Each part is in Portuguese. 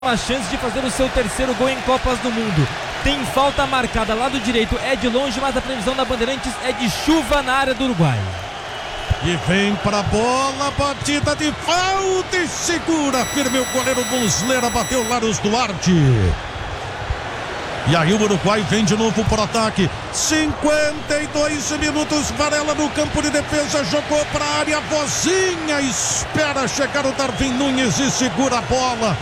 uma chance de fazer o seu terceiro gol em Copas do Mundo. Tem falta marcada, lado direito é de longe, mas a previsão da Bandeirantes é de chuva na área do Uruguai. E vem pra bola, batida de falta e segura firme o goleiro Muslera, bateu Larus Duarte. E aí o Uruguai vem de novo para o ataque. 52 minutos, Varela no campo de defesa, jogou para a área, Vozinha espera chegar o Darwin Nunes e segura a bola.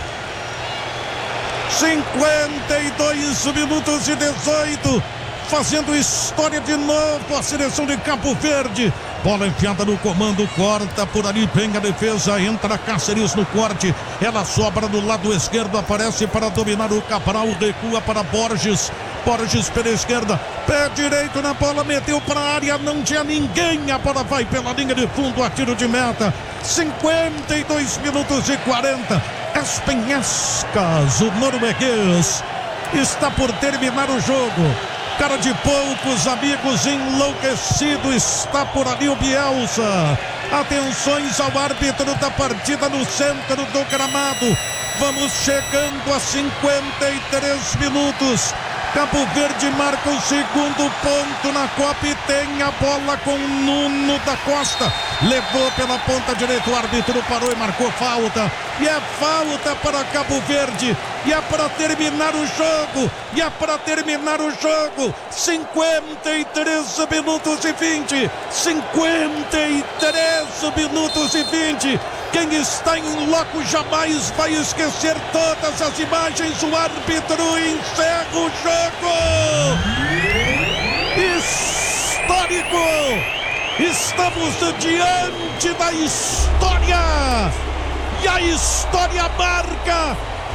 52 minutos e 18, fazendo história de novo a seleção de Cabo Verde. Bola enfiada no comando, corta por ali, vem a defesa, entra Cáceres no corte, ela sobra do lado esquerdo, aparece para dominar o Cabral, recua para Borges pela esquerda, pé direito na bola, meteu para a área, não tinha ninguém, a bola vai pela linha de fundo, a tiro de meta. 52 minutos e 40, Espenhascas, o norueguês, está por terminar o jogo. Cara de poucos amigos, enlouquecido, está por ali o Bielsa. Atenções ao árbitro da partida no centro do gramado. Vamos chegando a 53 minutos. Cabo Verde marca o segundo ponto na Copa e tem a bola com Nuno da Costa. Levou pela ponta direita, o árbitro parou e marcou falta. E é falta para Cabo Verde. E é para terminar o jogo. 53 minutos e 20. 53 minutos e 20. Quem está em loco jamais vai esquecer todas as imagens. O árbitro encerra o jogo. Histórico. Estamos diante da história. E a história marca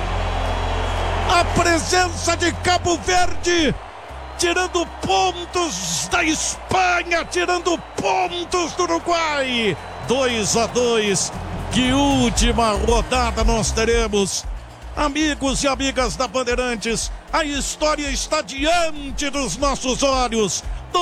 a presença de Cabo Verde, tirando pontos da Espanha, tirando pontos do Uruguai. 2-2. Que última rodada nós teremos. Amigos e amigas da Bandeirantes, a história está diante dos nossos olhos.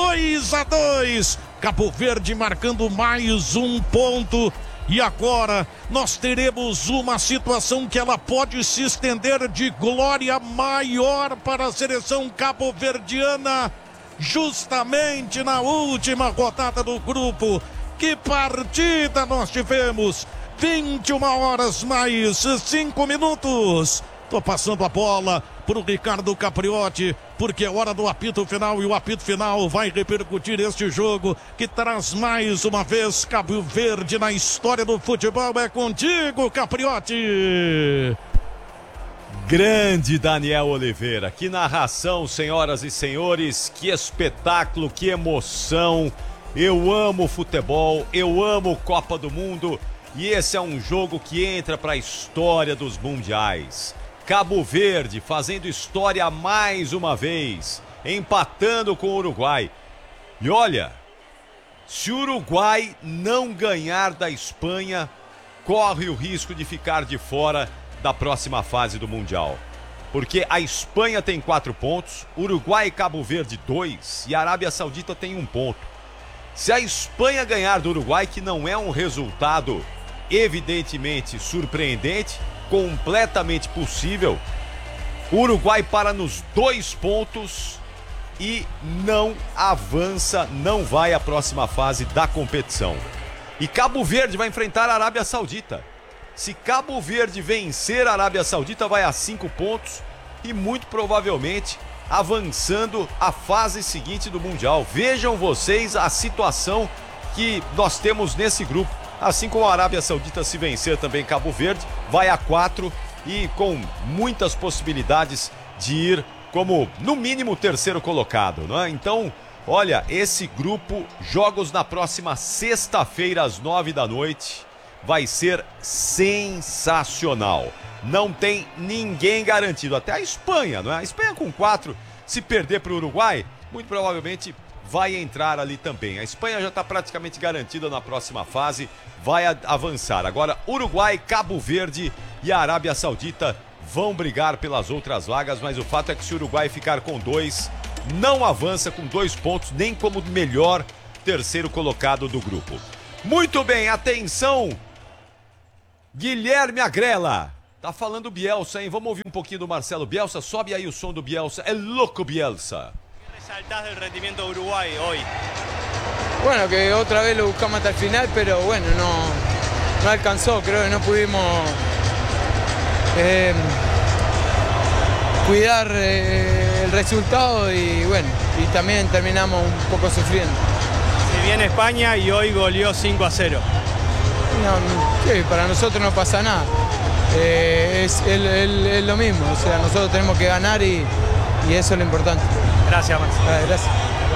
2-2. Cabo Verde marcando mais um ponto. E agora nós teremos uma situação que ela pode se estender de glória maior para a seleção cabo-verdiana, justamente na última rodada do grupo. Que partida nós tivemos! 21 horas mais 5 minutos. Tô passando a bola para o Ricardo Capriotti, porque é hora do apito final, e o apito final vai repercutir este jogo que traz mais uma vez Cabo Verde na história do futebol. É contigo, Capriotti. Grande Daniel Oliveira, que narração, senhoras e senhores, que espetáculo, que emoção. Eu amo futebol, eu amo Copa do Mundo, e esse é um jogo que entra para a história dos mundiais. Cabo Verde fazendo história mais uma vez, empatando com o Uruguai. E olha, se o Uruguai não ganhar da Espanha, corre o risco de ficar de fora da próxima fase do Mundial. Porque a Espanha tem 4 pontos, Uruguai e Cabo Verde 2 e a Arábia Saudita tem 1 ponto. Se a Espanha ganhar do Uruguai, que não é um resultado evidentemente surpreendente, completamente possível, o Uruguai para nos 2 pontos e não avança, não vai à próxima fase da competição. E Cabo Verde vai enfrentar a Arábia Saudita. Se Cabo Verde vencer a Arábia Saudita, vai a 5 pontos e muito provavelmente avançando à fase seguinte do Mundial. Vejam vocês a situação que nós temos nesse grupo. Assim como a Arábia Saudita, se vencer também Cabo Verde, vai a 4 e com muitas possibilidades de ir como, no mínimo, terceiro colocado, não é? Então, olha, esse grupo, jogos na próxima sexta-feira às 9 da noite, vai ser sensacional. Não tem ninguém garantido, até a Espanha, não é? A Espanha com 4, se perder para o Uruguai, muito provavelmente vai entrar ali também. A Espanha já está praticamente garantida na próxima fase, vai avançar. Agora, Uruguai, Cabo Verde e a Arábia Saudita vão brigar pelas outras vagas, mas o fato é que se o Uruguai ficar com 2, não avança com 2 pontos, nem como melhor terceiro colocado do grupo. Muito bem, atenção, Guilherme Agrela. Tá falando Bielsa, hein? Vamos ouvir um pouquinho do Marcelo Bielsa. Sobe aí o som do Bielsa. É louco, Bielsa. ¿Qué resaltás del rendimiento de Uruguay hoy? Bueno, que otra vez lo buscamos hasta el final, pero bueno, no alcanzó. Creo que no pudimos cuidar el resultado y bueno, y también terminamos un poco sufriendo. Se viene España y hoy goleó 5-0. No, sí, para nosotros no pasa nada. Es lo mismo, o sea, nosotros tenemos que ganar y eso es lo importante. Gracias, Max. Gracias.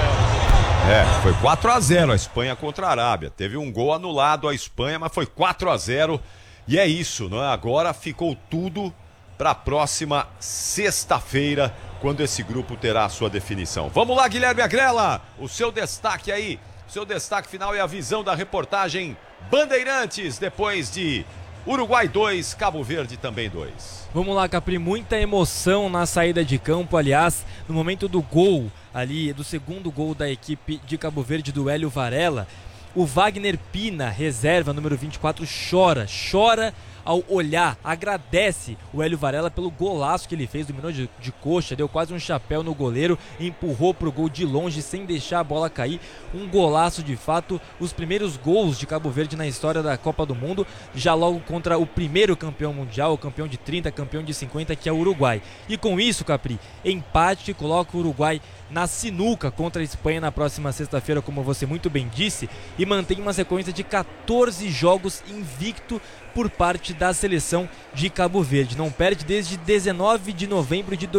Foi 4-0 a Espanha contra a Arábia. Teve um gol anulado a Espanha, mas foi 4-0. E é isso, não é? Agora ficou tudo para a próxima sexta-feira, quando esse grupo terá a sua definição. Vamos lá, Guilherme Agrela, o seu destaque aí. O seu destaque final é a visão da reportagem Bandeirantes, depois de Uruguai 2, Cabo Verde também 2. Vamos lá, Capri, muita emoção na saída de campo, aliás, no momento do gol ali, do segundo gol da equipe de Cabo Verde, do Hélio Varela, o Wagner Pina, reserva, número 24, chora ao olhar, agradece o Hélio Varela pelo golaço que ele fez, dominou de coxa, deu quase um chapéu no goleiro, empurrou pro gol de longe sem deixar a bola cair, um golaço de fato, os primeiros gols de Cabo Verde na história da Copa do Mundo, já logo contra o primeiro campeão mundial, o campeão de 30, campeão de 50, que é o Uruguai. E com isso, Capri, empate coloca o Uruguai na sinuca contra a Espanha na próxima sexta-feira, como você muito bem disse, e mantém uma sequência de 14 jogos invicto por parte da seleção de Cabo Verde. Não perde desde 19 de novembro de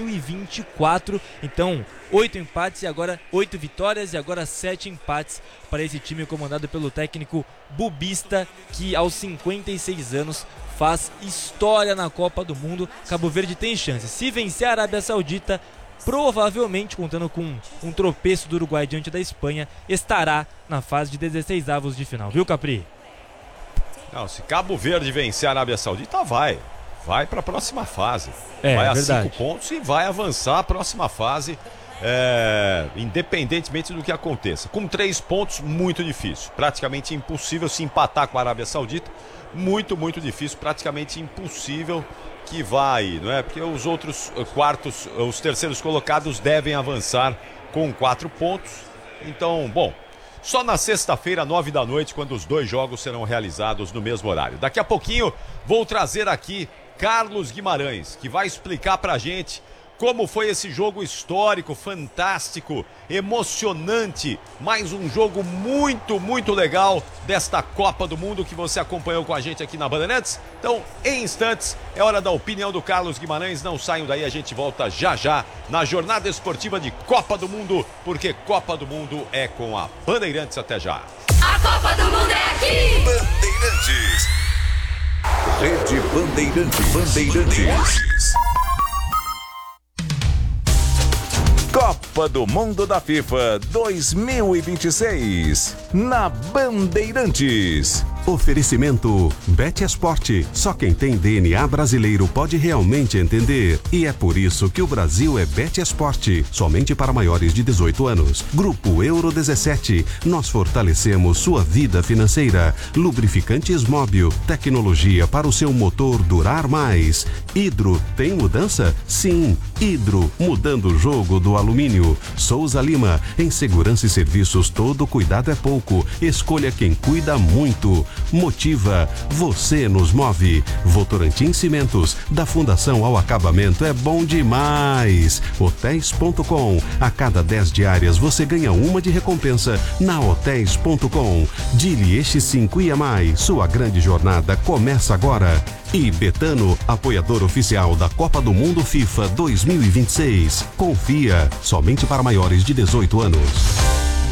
2024. Então, 8 empates e agora 8 vitórias e agora 7 empates para esse time comandado pelo técnico Bubista, que aos 56 anos faz história na Copa do Mundo. Cabo Verde tem chance. Se vencer a Arábia Saudita, provavelmente, contando com um tropeço do Uruguai diante da Espanha, estará na fase de 16avos de final, viu, Capri? Não, se Cabo Verde vencer a Arábia Saudita, vai para a próxima fase. Vai a verdade. 5 pontos e vai avançar a próxima fase, independentemente do que aconteça. Com 3 pontos, muito difícil, praticamente impossível se empatar com a Arábia Saudita, muito difícil, praticamente impossível que vai, não é? Porque os outros quartos, os terceiros colocados devem avançar com 4 pontos. Então, bom, só na sexta-feira, 9 da noite, quando os 2 jogos serão realizados no mesmo horário. Daqui a pouquinho vou trazer aqui Carlos Guimarães, que vai explicar pra gente como foi esse jogo histórico, fantástico, emocionante. Mais um jogo muito legal desta Copa do Mundo que você acompanhou com a gente aqui na Bandeirantes. Então, em instantes, é hora da opinião do Carlos Guimarães. Não saiam daí, a gente volta já na jornada esportiva de Copa do Mundo, porque Copa do Mundo é com a Bandeirantes. Até já. A Copa do Mundo é aqui! Bandeirantes. Rede Bandeirantes. Copa do Mundo da FIFA 2026 na Bandeirantes. Oferecimento Bet Esporte. Só quem tem DNA brasileiro pode realmente entender. E é por isso que o Brasil é Bet Esporte. Somente para maiores de 18 anos. Grupo Euro 17. Nós fortalecemos sua vida financeira. Lubrificantes Móbil. Tecnologia para o seu motor durar mais. Hidro. Tem mudança? Sim. Hidro. Mudando o jogo do alumínio. Souza Lima. Em segurança e serviços, todo cuidado é pouco. Escolha quem cuida muito. Motiva, você nos move. Votorantim Cimentos, da fundação ao acabamento é bom demais. Hotéis.com, a cada 10 diárias você ganha uma de recompensa na Hotéis.com. Dilieste 5 IMAI, sua grande jornada começa agora. E Betano, apoiador oficial da Copa do Mundo FIFA 2026. Confia, somente para maiores de 18 anos.